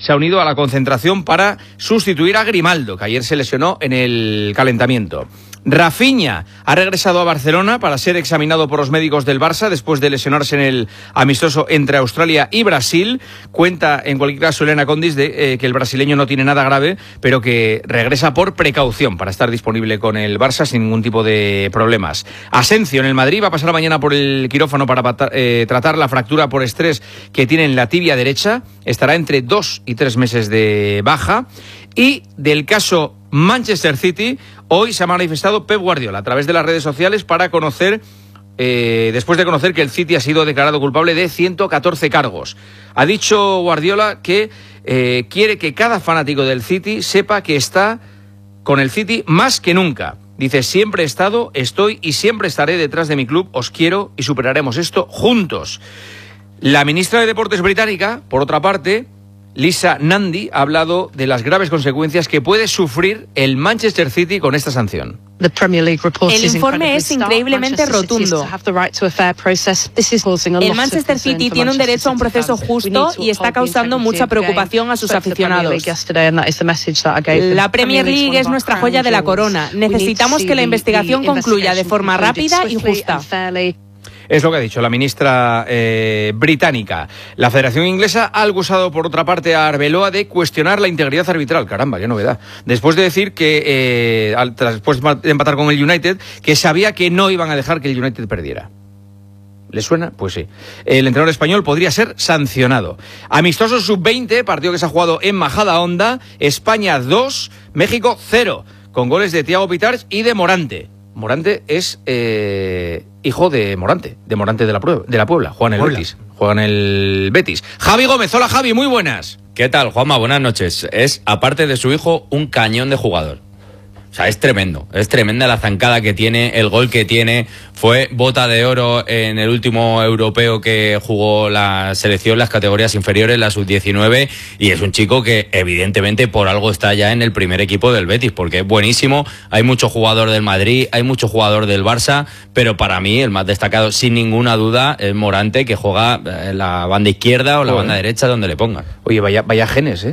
se ha unido a la concentración para sustituir a Grimaldo, que ayer se lesionó en el calentamiento. Rafinha ha regresado a Barcelona para ser examinado por los médicos del Barça después de lesionarse en el amistoso entre Australia y Brasil. Cuenta en cualquier caso Elena Condis de que el brasileño no tiene nada grave, pero que regresa por precaución para estar disponible con el Barça sin ningún tipo de problemas. Asensio en el Madrid va a pasar mañana por el quirófano para tratar la fractura por estrés que tiene en la tibia derecha. Estará entre 2 y 3 meses de baja. Y del caso Manchester City, hoy se ha manifestado Pep Guardiola a través de las redes sociales para conocer, después de conocer que el City ha sido declarado culpable de 114 cargos. Ha dicho Guardiola que quiere que cada fanático del City sepa que está con el City más que nunca. Dice, siempre he estado, estoy y siempre estaré detrás de mi club, os quiero y superaremos esto juntos. La ministra de Deportes británica, por otra parte, Lisa Nandy, ha hablado de las graves consecuencias que puede sufrir el Manchester City con esta sanción. El informe es increíblemente rotundo. El Manchester City tiene un derecho a un proceso justo y está causando mucha preocupación a sus aficionados. La Premier League es nuestra joya de la corona. Necesitamos que la investigación concluya de forma rápida y justa. Es lo que ha dicho la ministra británica. La Federación Inglesa ha acusado, por otra parte, a Arbeloa de cuestionar la integridad arbitral. Caramba, qué novedad. Después de decir que, después de empatar con el United, que sabía que no iban a dejar que el United perdiera. ¿Le suena? Pues sí. El entrenador español podría ser sancionado. Amistoso sub-20, partido que se ha jugado en Majadahonda. España 2, México 0, con goles de Thiago Pitarch y de Morante. Morante es hijo de Morante de la Puebla. Juega en el Betis. Javi Gómez, hola Javi, muy buenas. ¿Qué tal, Juanma? Buenas noches. Es, aparte de su hijo, un cañón de jugador. O sea, es tremendo. Es tremenda la zancada que tiene, el gol que tiene. Fue bota de oro en el último europeo que jugó la selección, las categorías inferiores, la sub-19. Y es un chico que, evidentemente, por algo está ya en el primer equipo del Betis, porque es buenísimo. Hay mucho jugador del Madrid, hay mucho jugador del Barça, pero para mí el más destacado, sin ninguna duda, es Morante, que juega en la banda izquierda o la banda derecha, donde le pongan. Oye, vaya genes,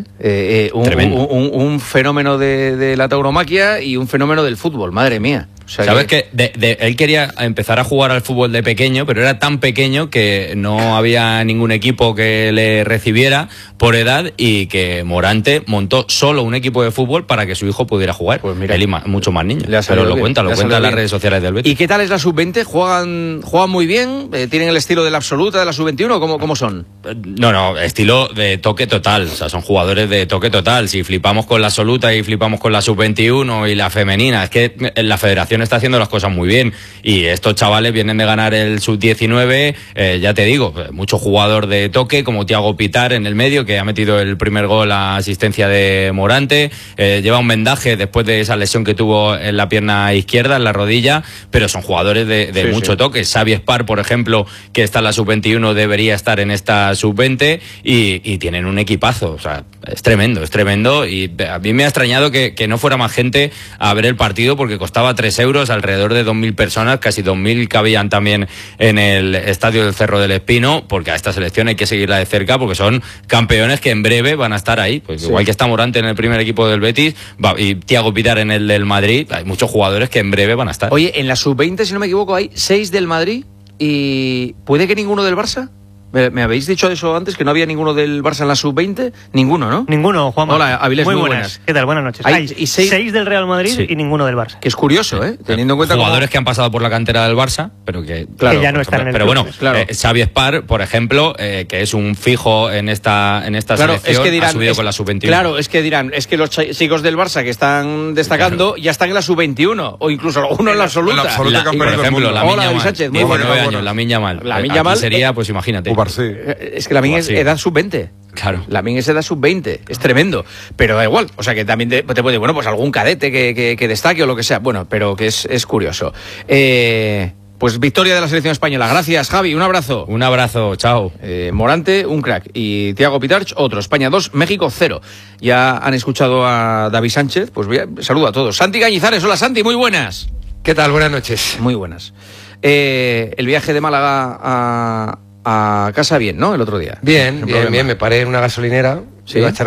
un fenómeno de la tauromaquia y un fenómeno del fútbol, madre mía. O sea, ¿sabes que él quería empezar a jugar al fútbol de pequeño, pero era tan pequeño que no había ningún equipo que le recibiera por edad, y que Morante montó solo un equipo de fútbol para que su hijo pudiera jugar? Pues mira, él y muchos más niños. Pero lo cuenta en las redes sociales del Betis. ¿Y qué tal es la sub-20? ¿Juegan muy bien? ¿Tienen el estilo de la absoluta, de la sub-21? ¿Cómo son? No, estilo de toque total. O sea, son jugadores de toque total. Si flipamos con la absoluta y flipamos con la sub-21 y la femenina, es que la federación está haciendo las cosas muy bien, y estos chavales vienen de ganar el sub-19, ya te digo, mucho jugador de toque, como Thiago Pitarch en el medio, que ha metido el primer gol a asistencia de Morante, lleva un vendaje después de esa lesión que tuvo en la pierna izquierda, en la rodilla, pero son jugadores de mucho toque. Xavi Espar, por ejemplo, que está en la sub-21, debería estar en esta sub-20, y tienen un equipazo. O sea, es tremendo, y a mí me ha extrañado que no fuera más gente a ver el partido, porque costaba 3 euros, alrededor de 2.000 personas, casi 2.000 cabían también en el estadio del Cerro del Espino, porque a esta selección hay que seguirla de cerca, porque son campeones que en breve van a estar ahí. Pues igual que está Morante en el primer equipo del Betis y Thiago Pitarch en el del Madrid, hay muchos jugadores que en breve van a estar. Oye, en la sub-20, si no me equivoco, hay 6 del Madrid y ¿puede que ninguno del Barça? ¿Me habéis dicho eso antes, que no había ninguno del Barça en la sub-20? Ninguno, ¿no? Ninguno, Juanma. Hola, Avilés, muy buenas. ¿Qué tal? Buenas noches. Hay 6 del Real Madrid y ninguno del Barça. Que es curioso, teniendo en cuenta jugadores que han pasado por la cantera del Barça, pero que ya no están en el pero club. Bueno, claro. Xavi Espar, por ejemplo, que es un fijo en esta selección, es que dirán, ha subido con la sub-21. Claro, es que dirán, es que los chicos del Barça que están destacando ya están en la sub-21, o incluso uno en la absoluta. Por ejemplo, Lamine Yamal, 19 años, Lamine Yamal. Lamine Yamal sería, pues imagínate. Es que Lamine es edad sub-20. Claro. Lamine es edad sub-20. Es tremendo. Pero da igual. O sea, que también te puede, bueno, pues algún cadete que destaque o lo que sea. Bueno, pero que es curioso. Pues victoria de la selección española. Gracias, Javi. Un abrazo. Un abrazo. Chao. Morante, un crack. Y Thiago Pitarch, otro. España 2, México 0. Ya han escuchado a David Sánchez. Pues saludo a todos. Santi Cañizares. Hola, Santi. Muy buenas. ¿Qué tal? Buenas noches. Muy buenas. El viaje de Málaga a casa bien, ¿no? El otro día. Bien. Me paré en una gasolinera. ¿Sí? Iba a echar